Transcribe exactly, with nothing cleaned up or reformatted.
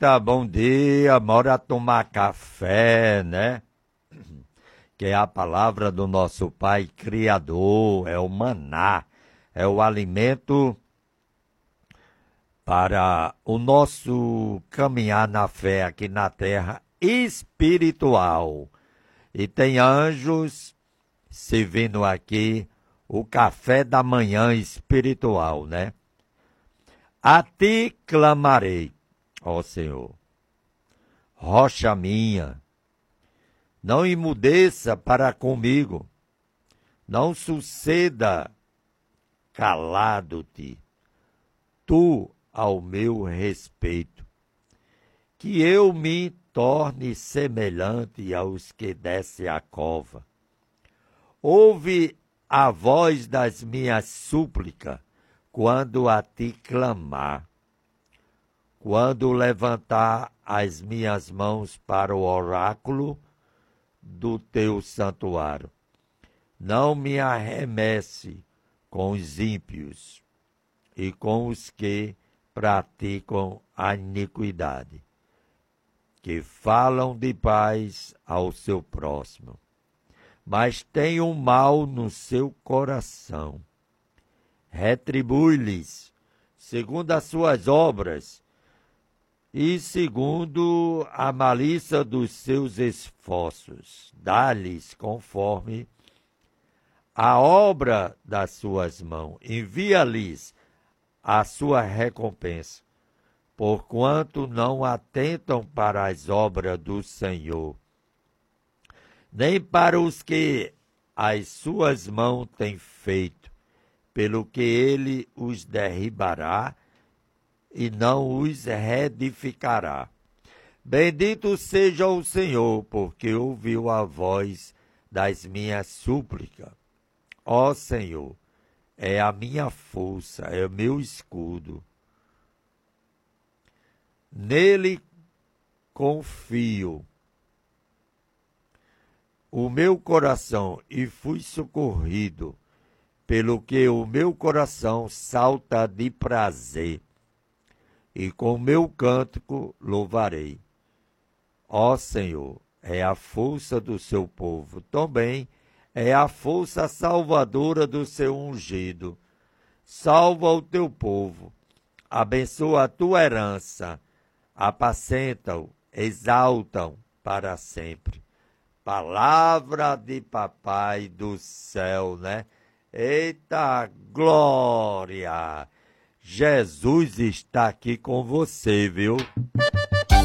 Eita, bom dia, bora tomar café, né? Que é a palavra do nosso Pai Criador, é o maná, é o alimento para o nosso caminhar na fé aqui na terra espiritual. E tem anjos servindo aqui o café da manhã espiritual, né? A ti clamarei, ó Senhor, rocha minha, não emudeça para comigo, não suceda calado-te, tu ao meu respeito, que eu me torne semelhante aos que descem a cova. Ouve a voz das minhas súplicas, quando a ti clamar, quando levantar as minhas mãos para o oráculo do teu santuário. Não me arremesse com os ímpios e com os que praticam a iniquidade, que falam de paz ao seu próximo, mas têm o mal no seu coração. Retribui-lhes segundo as suas obras e segundo a malícia dos seus esforços. Dá-lhes conforme a obra das suas mãos. Envia-lhes a sua recompensa, porquanto não atentam para as obras do Senhor, nem para os que as suas mãos têm feito, pelo que ele os derribará e não os reedificará. Bendito seja o Senhor, porque ouviu a voz das minhas súplicas. Ó Senhor, é a minha força, é o meu escudo. Nele confio o meu coração e fui socorrido, pelo que o meu coração salta de prazer, e com meu cântico louvarei. Ó Senhor, é a força do seu povo, também é a força salvadora do seu ungido. Salva o teu povo, abençoa a tua herança, apacenta-o, exalta-o para sempre. Palavra de papai do céu, né? Eita glória! Jesus está aqui com você, viu?